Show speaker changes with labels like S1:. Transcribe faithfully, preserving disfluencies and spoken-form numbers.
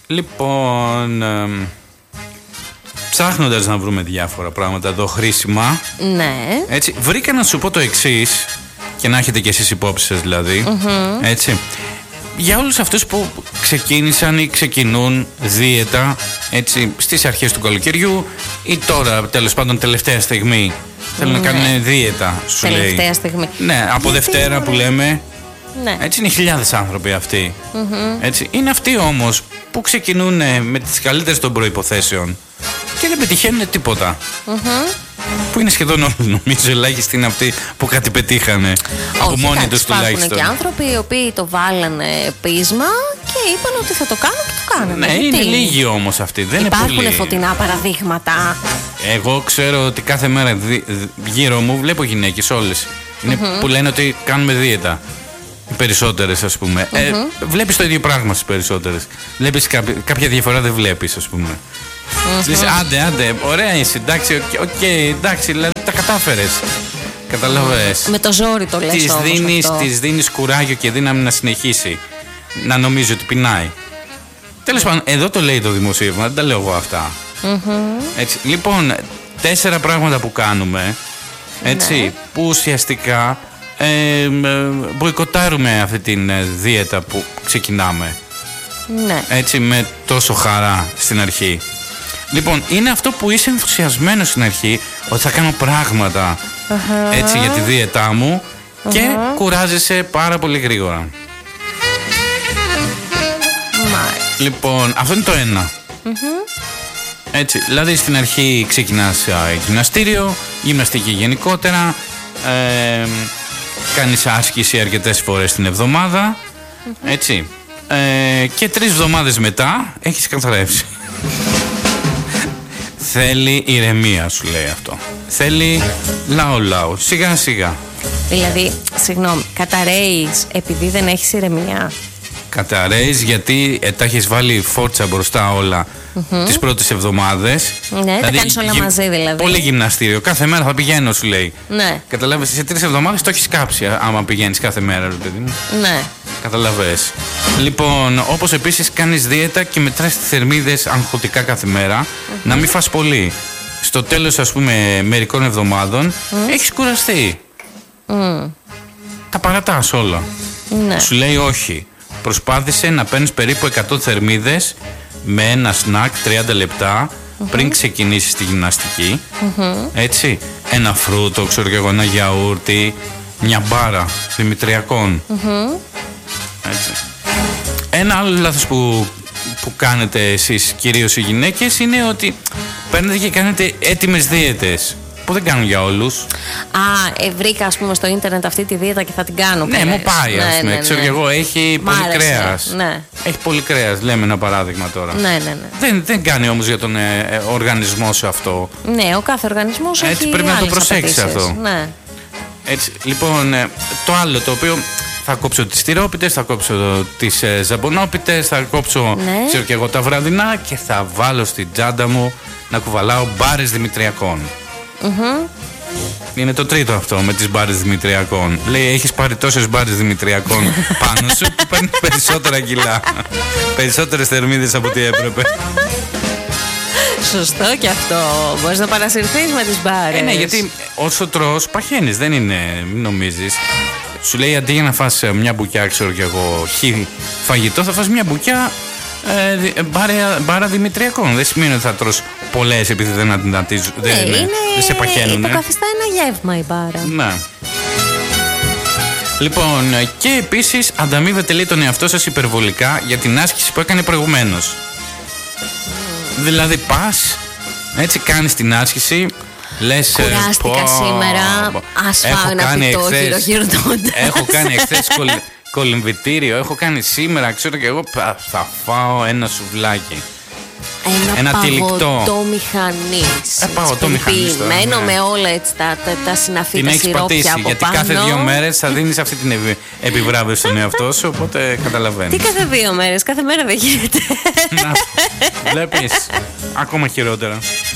S1: Λοιπόν, ε, ψάχνοντας να βρούμε διάφορα πράγματα εδώ χρήσιμα.
S2: Ναι.
S1: Έτσι, βρήκα να σου πω το εξής, και να έχετε κι εσείς υπόψη σας δηλαδή. Mm-hmm. Έτσι. Για όλους αυτούς που ξεκίνησαν ή ξεκινούν δίαιτα, έτσι, στις αρχές του καλοκαιριού ή τώρα, τέλος πάντων, τελευταία στιγμή. Θέλουν ναι. να κάνουν δίαιτα, σου
S2: τελευταία
S1: λέει.
S2: Τελευταία στιγμή.
S1: Ναι, από Γιατί Δευτέρα που λέμε.
S2: Ναι.
S1: Έτσι είναι χιλιάδες άνθρωποι αυτοί. Mm-hmm. Έτσι. Είναι αυτοί όμως που ξεκινούν με τις καλύτερες των προϋποθέσεων και δεν πετυχαίνουν τίποτα. Mm-hmm. Που είναι σχεδόν όλοι, νομίζω, ελάχιστοι είναι αυτοί που κάτι πετύχανε. Όχι, από μόνοι τους τουλάχιστον.
S2: Υπάρχουν και άνθρωποι οι οποίοι το βάλανε πείσμα και είπαν ότι θα το κάνουν και το κάνανε.
S1: Ναι,
S2: γιατί?
S1: Είναι λίγοι όμως αυτοί. Δεν
S2: Υπάρχουν
S1: είναι πολύ.
S2: φωτεινά παραδείγματα.
S1: Εγώ ξέρω ότι κάθε μέρα δι, γύρω μου βλέπω γυναίκες όλες. Είναι mm-hmm. που λένε ότι κάνουμε δίαιτα. Οι περισσότερες, ας πούμε. Mm-hmm. Ε, βλέπεις το ίδιο πράγμα στις περισσότερες. Βλέπεις κάποια, κάποια διαφορά, δεν βλέπεις, ας πούμε. Mm-hmm. Λες, άντε, άντε, ωραία είσαι, εντάξει, οκ, okay, εντάξει, δηλαδή τα κατάφερες. Καταλαβες.
S2: Με το ζόρι το λες
S1: της
S2: όμως
S1: δίνεις,
S2: αυτό.
S1: της δίνεις κουράγιο και δύναμη να συνεχίσει. Να νομίζει ότι πεινάει. Τέλος πάντων, εδώ το λέει το δημοσίευμα, δεν τα λέω εγώ αυτά. Mm-hmm. Έτσι, λοιπόν, τέσσερα πράγματα που κάνουμε, έτσι, ναι. που ουσιαστικά ε, ε, μποϊκοτάρουμε αυτή την ε, δίαιτα που ξεκινάμε.
S2: Ναι.
S1: Έτσι, με τόσο χαρά στην αρχή. Λοιπόν, είναι αυτό που είσαι ενθουσιασμένος στην αρχή, ότι θα κάνω πράγματα uh-huh. έτσι για τη δίαιτά μου uh-huh. και κουράζεσαι πάρα πολύ γρήγορα.
S2: Μάλιστα.
S1: Λοιπόν, αυτό είναι το ένα.
S2: Uh-huh.
S1: Έτσι, δηλαδή στην αρχή ξεκινάς γυμναστήριο, γυμναστική γενικότερα, ε, κάνεις άσκηση αρκετές φορές την εβδομάδα, uh-huh. έτσι, ε, και τρεις εβδομάδες μετά έχεις καθαρεύσει. Θέλει ηρεμία, σου λέει αυτό. Θέλει λαό λαό, σιγά σιγά.
S2: Δηλαδή, συγγνώμη, καταραίεις επειδή δεν έχεις ηρεμία.
S1: Καταραίεις γιατί ε, τα έχεις βάλει φόρτσα μπροστά όλα mm-hmm. τις πρώτες εβδομάδες.
S2: Ναι, δηλαδή, τα κάνεις όλα γυ... μαζί δηλαδή.
S1: Πολύ γυμναστήριο, κάθε μέρα θα πηγαίνω, σου λέει.
S2: Ναι.
S1: Καταλάβες, σε τρεις εβδομάδες το έχεις κάψει άμα πηγαίνεις κάθε μέρα, ρε παιδί μου.
S2: Ναι.
S1: Καταλαβες. Λοιπόν, όπως επίσης κάνεις δίαιτα και μετράς τις θερμίδες αγχωτικά κάθε μέρα, mm-hmm. να μην φας πολύ. Στο τέλος, ας πούμε, μερικών εβδομάδων mm. έχεις κουραστεί. Mm. Τα παρατάς όλα.
S2: Ναι.
S1: Σου λέει όχι. Προσπάθησε να παίρνεις περίπου εκατό θερμίδες με ένα σνακ τριάντα λεπτά mm-hmm. πριν ξεκινήσεις τη γυμναστική. Mm-hmm. Έτσι. Ένα φρούτο, ξέρω και εγώ, ένα γιαούρτι, μια μπάρα δημητριακών. Mm-hmm. Έτσι. Ένα άλλο λάθος που, που κάνετε εσείς, κυρίως οι γυναίκες, είναι ότι παίρνετε και κάνετε έτοιμες δίαιτες που δεν κάνουν για όλους.
S2: Α, ε, βρήκα ας πούμε στο ίντερνετ αυτή τη δίαιτα και θα την κάνω.
S1: Ναι, μου πάει, ας πούμε. Ναι, ναι, ξέρω και εγώ, έχει
S2: Μ'
S1: πολύ
S2: άρεσε,
S1: κρέας.
S2: Ναι.
S1: Έχει πολύ κρέας, λέμε ένα παράδειγμα τώρα.
S2: Ναι, ναι, ναι.
S1: Δεν, δεν κάνει όμως για τον ε, οργανισμό σου αυτό.
S2: Ναι, ο κάθε οργανισμός
S1: έτσι,
S2: έχει
S1: πρέπει να το προσέξεις
S2: απαιτήσεις.
S1: αυτό.
S2: Ναι.
S1: Έτσι, λοιπόν, ε, το άλλο το οποίο θα κόψω τις τυρόπιτες, θα κόψω τις ε, ζαμπονόπιτες, θα κόψω
S2: ναι.
S1: ξέρω και εγώ τα βραδινά και θα βάλω στην τσάντα μου να κουβαλάω μπάρες δημητριακών. Mm-hmm. Είναι το τρίτο αυτό με τις μπάρες δημητριακών. Λέει, έχεις πάρει τόσες μπάρες δημητριακών πάνω σου που παίρνει περισσότερα κιλά. Περισσότερες θερμίδες από ό,τι έπρεπε.
S2: Σωστό και αυτό. Μπορείς να παρασυρθείς με τις μπάρες.
S1: Ε, ναι, γιατί όσο τρως παχαίνεις, δεν είναι, μην νομίζεις. Σου λέει, αντί για να φας μια μπουκιά, ξέρω κι εγώ, χι φαγητό, θα φας μια μπουκιά ε, μπάρα, μπάρα δημητριακών. Δεν σημαίνει ότι θα τρως πολλές επειδή δεν αντινατίζουν.
S2: Ναι,
S1: δεν,
S2: είναι,
S1: δεν σε παχαίνουν.
S2: υποκαθιστά ένα γεύμα η μπάρα.
S1: Ναι. Λοιπόν, και επίσης ανταμείβετε, λέει, τον εαυτό σας υπερβολικά για την άσκηση που έκανε προηγουμένως. Mm. Δηλαδή πας, έτσι κάνεις την άσκηση, λες,
S2: κουράστηκα πω, σήμερα, πω, ας φάω ένα φυτό χειροκυρνώντα.
S1: Έχω κάνει εχθές κολ, κολυμβητήριο, έχω κάνει σήμερα, ξέρω και εγώ, θα φάω ένα σουβλάκι.
S2: Ένα, ένα παγωτό μηχανής.
S1: Ε, παγωτό μηχανής.
S2: Μένο ναι. με όλα έτσι τα, τα, τα συναφή,
S1: την
S2: τα
S1: έχεις
S2: σιρόπια
S1: πατήσει,
S2: από
S1: γιατί
S2: πάνω.
S1: κάθε δύο μέρες θα δίνεις αυτή την επι, επιβράβευση στον εαυτό σου, οπότε καταλαβαίνεις.
S2: Τι κάθε δύο μέρες, κάθε μέρα δεν γίνεται.
S1: Να, βλέπεις, ακόμα χειρότερα.